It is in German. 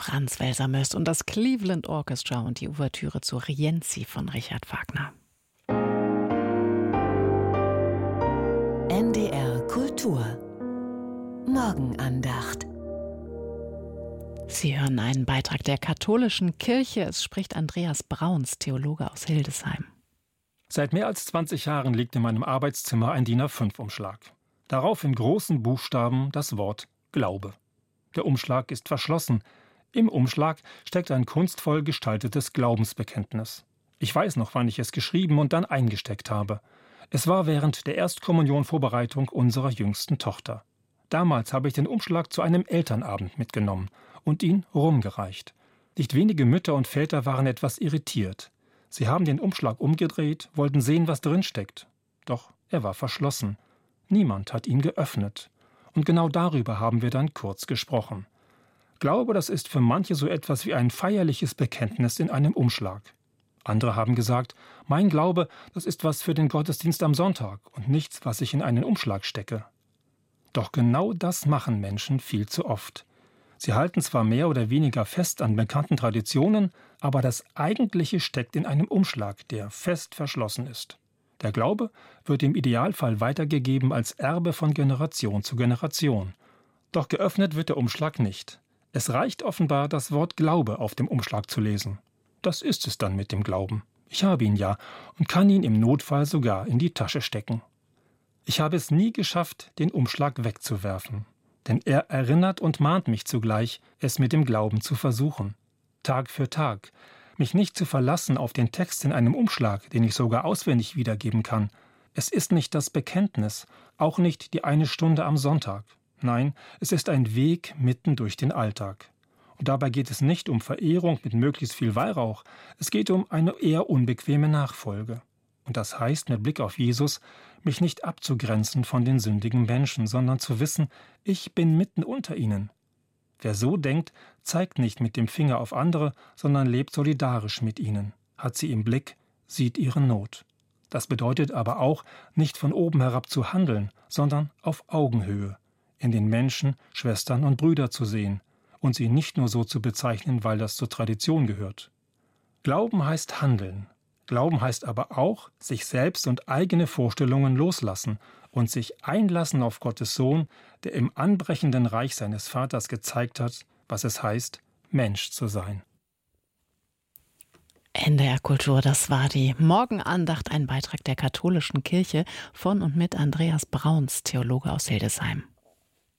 Franz Welser-Möst und das Cleveland Orchestra und die Ouvertüre zu Rienzi von Richard Wagner. NDR Kultur Morgenandacht. Sie hören einen Beitrag der katholischen Kirche. Es spricht Andreas Brauns, Theologe aus Hildesheim. Seit mehr als 20 Jahren liegt in meinem Arbeitszimmer ein DIN A5-Umschlag. Darauf in großen Buchstaben das Wort Glaube. Der Umschlag ist verschlossen. Im Umschlag steckt ein kunstvoll gestaltetes Glaubensbekenntnis. Ich weiß noch, wann ich es geschrieben und dann eingesteckt habe. Es war während der Erstkommunion-Vorbereitung unserer jüngsten Tochter. Damals habe ich den Umschlag zu einem Elternabend mitgenommen und ihn rumgereicht. Nicht wenige Mütter und Väter waren etwas irritiert. Sie haben den Umschlag umgedreht, wollten sehen, was drin steckt. Doch er war verschlossen. Niemand hat ihn geöffnet. Und genau darüber haben wir dann kurz gesprochen. Glaube, das ist für manche so etwas wie ein feierliches Bekenntnis in einem Umschlag. Andere haben gesagt, mein Glaube, das ist was für den Gottesdienst am Sonntag und nichts, was ich in einen Umschlag stecke. Doch genau das machen Menschen viel zu oft. Sie halten zwar mehr oder weniger fest an bekannten Traditionen, aber das Eigentliche steckt in einem Umschlag, der fest verschlossen ist. Der Glaube wird im Idealfall weitergegeben als Erbe von Generation zu Generation. Doch geöffnet wird der Umschlag nicht. Es reicht offenbar, das Wort Glaube auf dem Umschlag zu lesen. Das ist es dann mit dem Glauben. Ich habe ihn ja und kann ihn im Notfall sogar in die Tasche stecken. Ich habe es nie geschafft, den Umschlag wegzuwerfen. Denn er erinnert und mahnt mich zugleich, es mit dem Glauben zu versuchen. Tag für Tag. Mich nicht zu verlassen auf den Text in einem Umschlag, den ich sogar auswendig wiedergeben kann. Es ist nicht das Bekenntnis, auch nicht die eine Stunde am Sonntag. Nein, es ist ein Weg mitten durch den Alltag. Und dabei geht es nicht um Verehrung mit möglichst viel Weihrauch. Es geht um eine eher unbequeme Nachfolge. Und das heißt, mit Blick auf Jesus, mich nicht abzugrenzen von den sündigen Menschen, sondern zu wissen, ich bin mitten unter ihnen. Wer so denkt, zeigt nicht mit dem Finger auf andere, sondern lebt solidarisch mit ihnen, hat sie im Blick, sieht ihre Not. Das bedeutet aber auch, nicht von oben herab zu handeln, sondern auf Augenhöhe, in den Menschen, Schwestern und Brüder zu sehen und sie nicht nur so zu bezeichnen, weil das zur Tradition gehört. Glauben heißt handeln. Glauben heißt aber auch, sich selbst und eigene Vorstellungen loslassen und sich einlassen auf Gottes Sohn, der im anbrechenden Reich seines Vaters gezeigt hat, was es heißt, Mensch zu sein. NDR Kultur, das war die Morgenandacht, ein Beitrag der katholischen Kirche von und mit Andreas Brauns, Theologe aus Hildesheim.